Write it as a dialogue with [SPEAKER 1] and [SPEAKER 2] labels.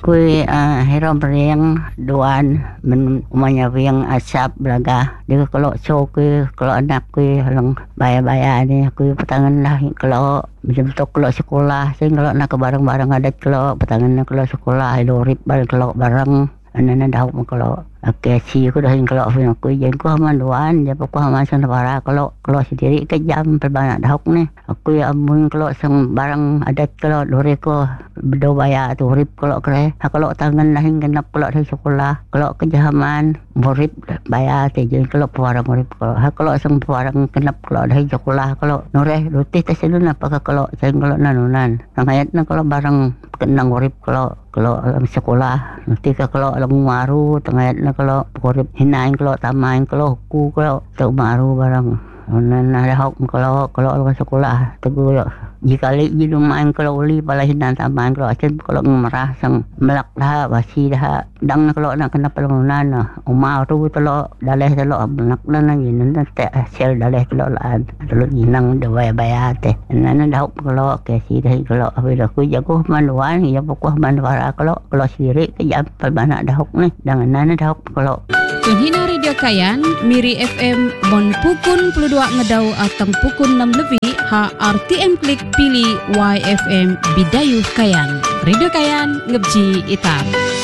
[SPEAKER 1] Kui hero beriang duan men umanya biang asap belaga. Dia kalau show kui kalau anak kui lang bayar-bayar ni kui petangan lah kalau betul kalau sekolah sing kalau nak barang-barang adat kalau petangan kalau sekolah lorip kalau barang anak dah kalau si aku dah kalau aku jangan aku haman duan dia aku haman sana para kalau sendiri ke jam perbanyak dah ni aku amun kalau sang barang adat kalau lori ko bedo bayar tu rip kalau kre kalau tangan lah genap kalau dari sekolah kalau kejahaman murip bayar tu jangan kalau pewarang murip kalau sang pewarang genap kalau dari sekolah kalau noreh roti tasilun apa kalau saya kalau nanunan sangat na kalau barang kenang murip kalau sekolah nanti kalau alam maru tengah na kalau korip hinain kalau tamain kalau ku kalau tak maru barang na hok kalau orang sekolah tegur jika li main kalau uli pala hinan tamain kalau asyik kalau merah sang melak dah basi dah dang kalau nak kena pelungunan umaru kalau daleh kalau nak na yin tak sel daleh kalau lan kalau inang dah bayar teh nana dah kalau kasi dah kalau apa ku jago manuan ya pokok manwara kalau sendiri ke jam perbanyak dah ni dengan nana dah kalau
[SPEAKER 2] Penghina Radio Kayan, Miri FM, Bon Pukun 22 Ngedau atau Pukun 6 lebih, RTM Klik pilih YFM Bidayuh Kayan. Radio Kayan, ngebji itam.